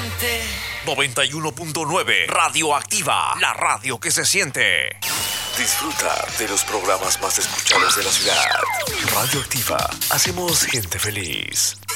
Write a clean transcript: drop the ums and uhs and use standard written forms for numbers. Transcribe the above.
siente. 91.9 Radioactiva, la radio que se siente. Disfruta de los programas más escuchados de la ciudad. Radioactiva, hacemos gente feliz.